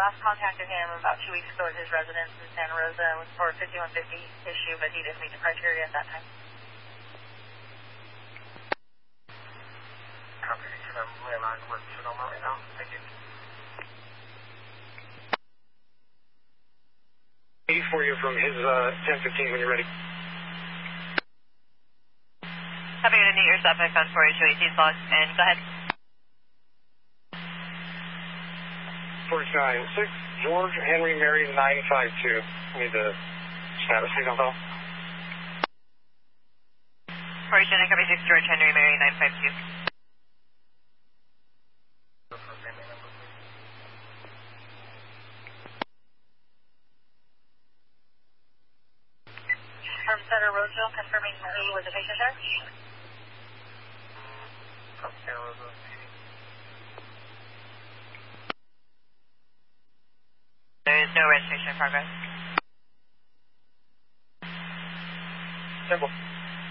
last contacted him about 2 weeks ago at his residence in Santa Rosa. It was for a 5150 issue, but he didn't meet the criteria at that time. Copy. Can I realign with Sonoma right now? Thank you. For you from his 1015 when you're ready. Copy, going to need your suffix on 48218 log, and go ahead. 496, George Henry Mary 952. Need the status signal though. 482, copy 6, George Henry Mary 952. From Center Roseville, confirming he was a patient there? From Santa Rosa. There is no registration in progress. Simple.